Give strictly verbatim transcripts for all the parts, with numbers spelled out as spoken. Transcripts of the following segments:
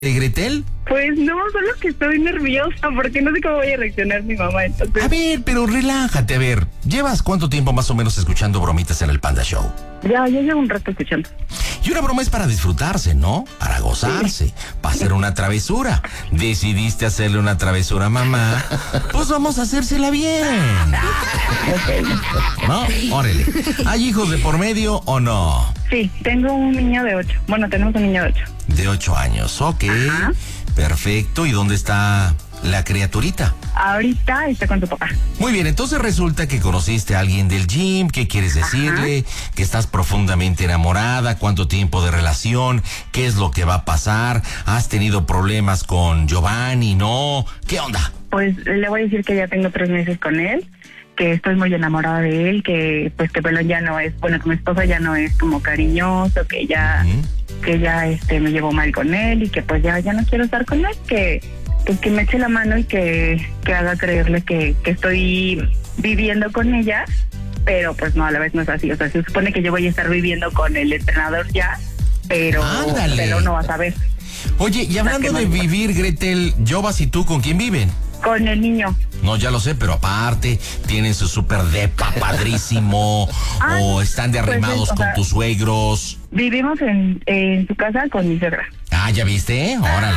de Gretel? Pues no, solo que estoy nerviosa porque no sé cómo voy a reaccionar mi mamá, entonces... A ver, pero relájate, a ver. ¿Llevas cuánto tiempo más o menos escuchando bromitas en el Panda Show? Ya, ya llevo un rato escuchando. Y una broma es para disfrutarse, ¿no? Para gozarse, sí. Para hacer una travesura. Decidiste hacerle una travesura a mamá, pues vamos a hacérsela bien. Okay. ¿No? Órale. ¿Hay hijos de por medio o no? Sí, tengo un niño de ocho. Bueno, tenemos un niño de ocho. De ocho años, ok. Ajá. Perfecto. ¿Y dónde está la criaturita? Ahorita está con su papá. Muy bien, entonces resulta que conociste a alguien del gym. ¿Qué quieres decirle? Ajá. Que estás profundamente enamorada. ¿Cuánto tiempo de relación? ¿Qué es lo que va a pasar? ¿Has tenido problemas con Giovanni? ¿No? ¿Qué onda? Pues le voy a decir que ya tengo tres meses con él, que estoy muy enamorada de él, que pues que Pelón ya no es, bueno, que mi esposa ya no es como cariñoso, que ya, uh-huh. que ya este me llevo mal con él y que pues ya, ya no quiero estar con él, que pues que me eche la mano y que, que haga creerle que, que estoy viviendo con ella, pero pues no, a la vez no es así. O sea, se supone que yo voy a estar viviendo con el entrenador ya, pero Pelón no va a saber. Oye, y hablando de vivir, Gretel, Jovas y tú, ¿con quién viven? Con el niño. No, ya lo sé, pero aparte, tienen su super depa padrísimo, ah, o están de arrimados pues, con sea, tus suegros. Vivimos en, en su casa con mi suegra. Ah, ¿ya viste? Órale.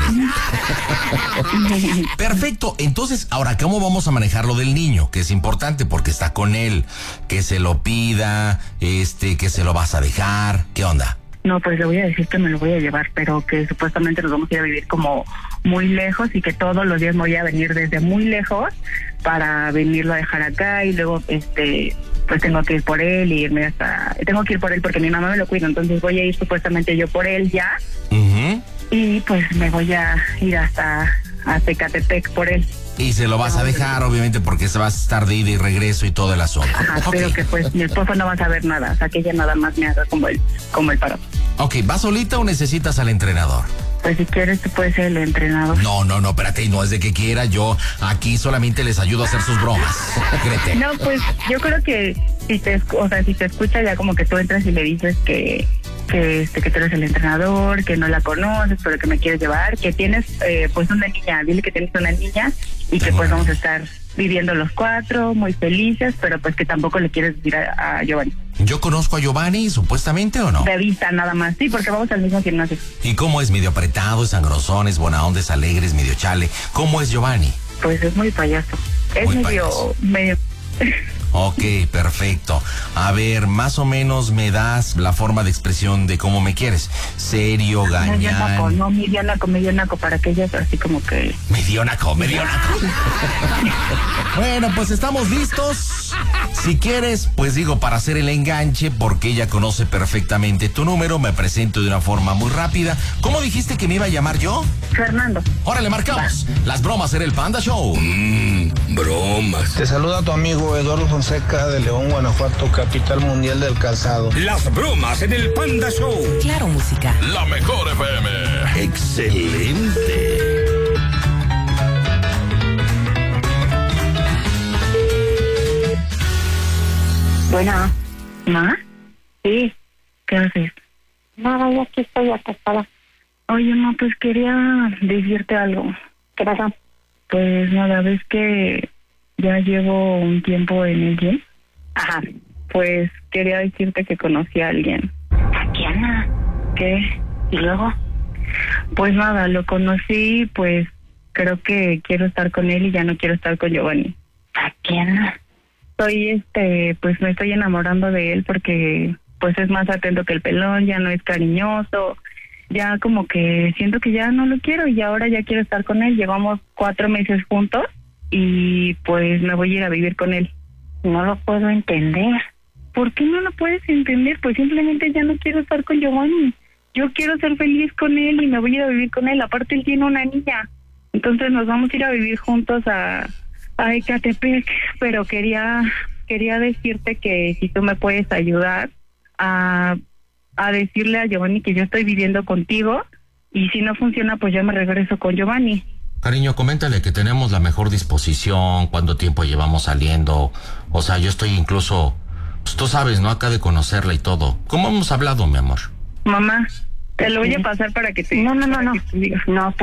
Perfecto. Entonces, ahora, ¿cómo vamos a manejar lo del niño? Que es importante porque está con él. Que se lo pida, este, que se lo vas a dejar. ¿Qué onda? No, pues le voy a decir que me lo voy a llevar, pero que supuestamente nos vamos a ir a vivir como muy lejos y que todos los días me voy a venir desde muy lejos para venirlo a dejar acá y luego, este, pues tengo que ir por él y irme hasta... Tengo que ir por él porque mi mamá me lo cuida, entonces voy a ir supuestamente yo por él ya. Uh-huh. Y pues me voy a ir hasta, hasta Ecatepec por él. Y se lo vas a dejar, obviamente, porque se va a estar de ida y regreso y todo el asunto. Ajá, okay. Pero que pues mi esposo no va a saber nada, o sea, que ella nada más me haga como el, como el paro. Ok, ¿vas solita o necesitas al entrenador? Pues si quieres, tú puedes ser el entrenador. No, no, no, espérate, no es de que quiera, yo aquí solamente les ayudo a hacer sus bromas. Gretel. No, pues yo creo que si te, o sea, si te escucha ya como que tú entras y le dices que... que este que tú eres el entrenador, que no la conoces, pero que me quieres llevar, que tienes eh, pues una niña, dile que tienes una niña y que pues vamos a estar viviendo los cuatro, muy felices, pero pues que tampoco le quieres decir a, a Giovanni. ¿Yo conozco a Giovanni, supuestamente, o no? De vista, nada más, sí, porque vamos al mismo gimnasio. ¿Y cómo es? ¿Medio apretado, es sangrosón, es buena onda, es alegre, es medio chale? ¿Cómo es Giovanni? Pues es muy payaso. Es muy medio... payaso. medio... Ok, perfecto. A ver, más o menos me das la forma de expresión de cómo me quieres. Serio, gañán. Medianaco, no, medianaco, medianaco, para que ella así como que... Medianaco, medianaco. Bueno, pues estamos listos. Si quieres, pues digo, para hacer el enganche, porque ella conoce perfectamente tu número, me presento de una forma muy rápida. ¿Cómo dijiste que me iba a llamar yo? Fernando. Órale, marcamos. Va. Las bromas en el Panda Show. Mmm, bromas. Te saluda tu amigo Eduardo Fonseca de León, Guanajuato, capital mundial del calzado. Las bromas en el Panda Show. Claro, música. La mejor F M. Excelente. Bueno, ¿ma? Sí, ¿qué haces? Nada, yo aquí estoy acostada. Oye, ma, pues quería decirte algo. ¿Qué pasó? Pues nada, ves que ya llevo un tiempo en el gym. Ajá. Pues quería decirte que conocí a alguien. ¿A quién? ¿Qué? ¿Y luego? Pues nada, lo conocí, pues creo que quiero estar con él y ya no quiero estar con Giovanni. ¿A quién? Soy, este, pues me estoy enamorando de él porque pues es más atento que el Pelón, ya no es cariñoso, ya como que siento que ya no lo quiero y ahora ya quiero estar con él. Llevamos cuatro meses juntos y pues me voy a ir a vivir con él. No lo puedo entender. ¿Por qué no lo puedes entender? Pues simplemente ya no quiero estar con Giovanni. Yo quiero ser feliz con él y me voy a ir a vivir con él. Aparte él tiene una niña. Entonces nos vamos a ir a vivir juntos a, a Ecatepec. Pero quería quería decirte que si tú me puedes ayudar a, a decirle a Giovanni que yo estoy viviendo contigo y si no funciona pues ya me regreso con Giovanni. Cariño, coméntale que tenemos la mejor disposición, cuánto tiempo llevamos saliendo. O sea, yo estoy incluso, pues tú sabes, ¿no? Acá de conocerla y todo. ¿Cómo hemos hablado, mi amor? Mamá, Te lo voy a pasar para que te... No, no, no, no. que te diga. No,